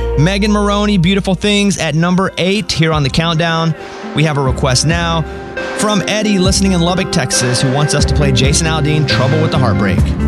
Megan Maroney, Beautiful Things at number 8 here on the countdown. We have a request now from Eddie listening in Lubbock, Texas, who wants us to play Jason Aldean, Trouble with the Heartbreak.